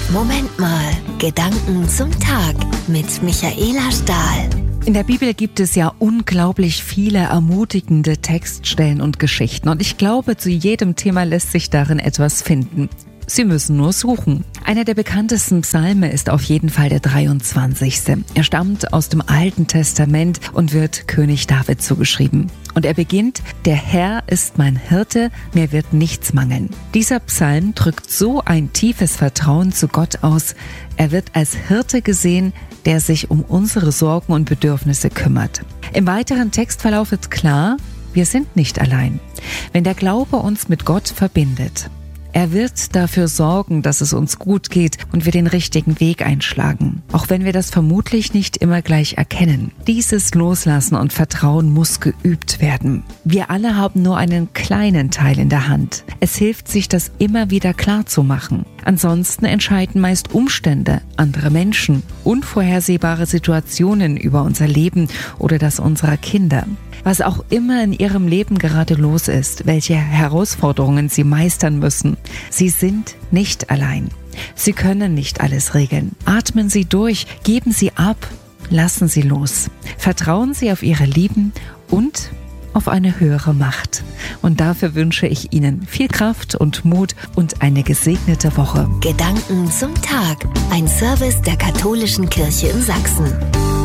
Moment mal, Gedanken zum Tag mit Michaela Stahl. In der Bibel gibt es ja unglaublich viele ermutigende Textstellen und Geschichten. Und ich glaube, zu jedem Thema lässt sich darin etwas finden. Sie müssen nur suchen. Einer der bekanntesten Psalme ist auf jeden Fall der 23. Er stammt aus dem Alten Testament und wird König David zugeschrieben. Und er beginnt: Der Herr ist mein Hirte, mir wird nichts mangeln. Dieser Psalm drückt so ein tiefes Vertrauen zu Gott aus. Er wird als Hirte gesehen, der sich um unsere Sorgen und Bedürfnisse kümmert. Im weiteren Textverlauf wird klar, wir sind nicht allein. Wenn der Glaube uns mit Gott verbindet, er wird dafür sorgen, dass es uns gut geht und wir den richtigen Weg einschlagen, auch wenn wir das vermutlich nicht immer gleich erkennen. Dieses Loslassen und Vertrauen muss geübt werden. Wir alle haben nur einen kleinen Teil in der Hand. Es hilft, sich das immer wieder klar zu machen. Ansonsten entscheiden meist Umstände, andere Menschen, unvorhersehbare Situationen über unser Leben oder das unserer Kinder. Was auch immer in ihrem Leben gerade los ist, welche Herausforderungen sie meistern müssen, sie sind nicht allein. Sie können nicht alles regeln. Atmen Sie durch, geben Sie ab, lassen Sie los. Vertrauen Sie auf Ihre Lieben und auf eine höhere Macht. Und dafür wünsche ich Ihnen viel Kraft und Mut und eine gesegnete Woche. Gedanken zum Tag. Ein Service der Katholischen Kirche in Sachsen.